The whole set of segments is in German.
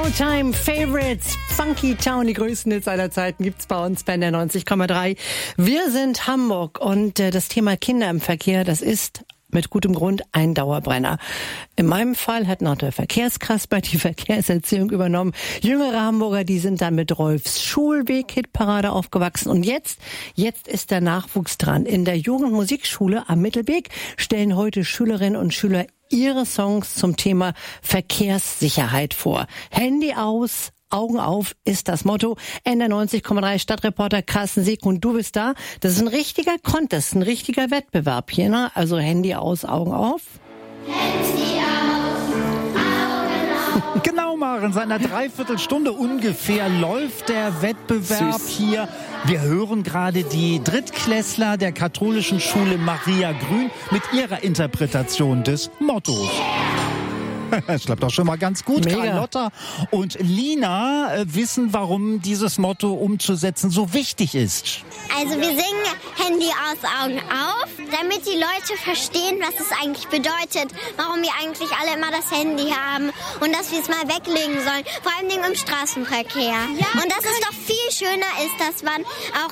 All-Time Favorites, Funky Town, die größten Hits aller Zeiten gibt's bei uns bei der 90,3. Wir sind Hamburg und das Thema Kinder im Verkehr, das ist mit gutem Grund ein Dauerbrenner. In meinem Fall hat noch der Verkehrskasper die Verkehrserziehung übernommen. Jüngere Hamburger, die sind dann mit Rolfs Schulweg-Hitparade aufgewachsen. Und jetzt ist der Nachwuchs dran. In der Jugendmusikschule am Mittelweg stellen heute Schülerinnen und Schüler ihre Songs zum Thema Verkehrssicherheit vor. Handy aus, Augen auf ist das Motto. NDR 90,3 Stadtreporter Carsten Sieg und du bist da. Das ist ein richtiger Contest, ein richtiger Wettbewerb hier, ne? Also Handy aus, Augen auf. Handy aus, Augen auf. Genau, Maren, seit einer Dreiviertelstunde ungefähr läuft der Wettbewerb hier. Wir hören gerade die Drittklässler der katholischen Schule Maria Grün mit ihrer Interpretation des Mottos. Das klappt doch schon mal ganz gut. Mega. Carlotta und Lina wissen, warum dieses Motto umzusetzen so wichtig ist. Also wir singen Handy aus, Augen auf, damit die Leute verstehen, was es eigentlich bedeutet, warum wir eigentlich alle immer das Handy haben und dass wir es mal weglegen sollen, vor allem im Straßenverkehr. Ja, und dass es doch viel schöner ist, dass man auch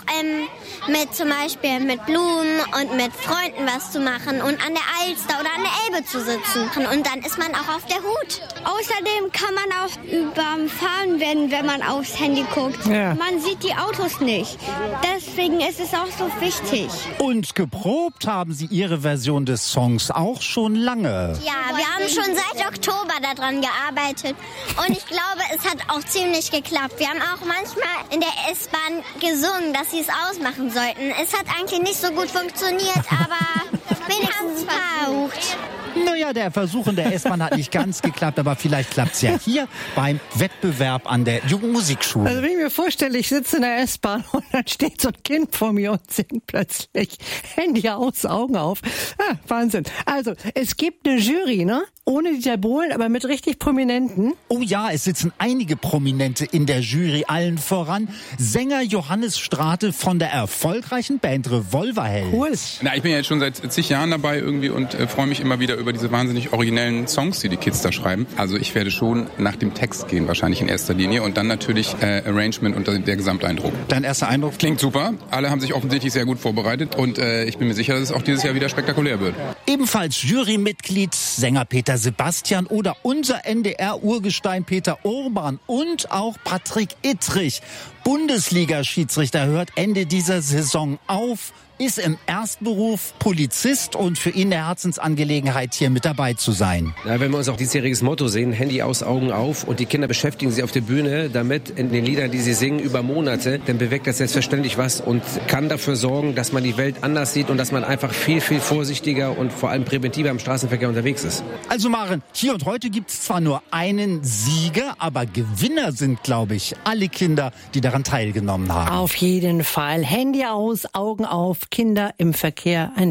mit zum Beispiel mit Blumen und mit Freunden was zu machen und an der Alster oder an der Elbe zu sitzen. Und dann ist man auch auf der Hut. Außerdem kann man auch überfahren werden, wenn man aufs Handy guckt. Ja. Man sieht die Autos nicht. Deswegen ist es auch so wichtig. Und geprobt haben sie ihre Version des Songs auch schon lange. Ja, wir haben schon seit Oktober daran gearbeitet und ich glaube, es hat auch ziemlich geklappt. Wir haben auch manchmal in der S-Bahn gesungen, dass sie es ausmachen sollten. Es hat eigentlich nicht so gut funktioniert, aber wenigstens versucht. Naja, der Versuch in der S-Bahn hat nicht ganz geklappt, aber vielleicht klappt's ja hier beim Wettbewerb an der Jugendmusikschule. Also wenn ich mir vorstelle, ich sitze in der S-Bahn und dann steht so ein Kind vor mir und singt plötzlich Handy aus, Augen auf. Ah, Wahnsinn. Also es gibt eine Jury, ne? Ohne Dieter Bohlen, aber mit richtig Prominenten. Oh ja, es sitzen einige Prominente in der Jury, allen voran Sänger Johannes Strate von der erfolgreichen Band Revolverheld. Cool. Na, ich bin ja jetzt schon seit zig Jahren dabei irgendwie und freue mich immer wieder über diese wahnsinnig originellen Songs, die die Kids da schreiben. Also ich werde schon nach dem Text gehen, wahrscheinlich in erster Linie und dann natürlich Arrangement und der Gesamteindruck. Dein erster Eindruck? Klingt super. Alle haben sich offensichtlich sehr gut vorbereitet und ich bin mir sicher, dass es auch dieses Jahr wieder spektakulär wird. Ebenfalls Jurymitglied Sänger Peter Sebastian oder unser NDR-Urgestein Peter Urban und auch Patrick Ittrich. Bundesliga-Schiedsrichter hört Ende dieser Saison auf, ist im Erstberuf Polizist und für ihn eine Herzensangelegenheit, hier mit dabei zu sein. Ja, wenn wir uns auch diesjähriges Motto sehen, Handy aus, Augen auf und die Kinder beschäftigen sich auf der Bühne damit in den Liedern, die sie singen, über Monate, dann bewegt das selbstverständlich was und kann dafür sorgen, dass man die Welt anders sieht und dass man einfach viel, viel vorsichtiger und vor allem präventiver im Straßenverkehr unterwegs ist. Also Maren, hier und heute gibt's zwar nur einen Sieger, aber Gewinner sind, glaube ich, alle Kinder, die daran teilgenommen haben. Auf jeden Fall. Handy aus, Augen auf, Kinder im Verkehr. Ein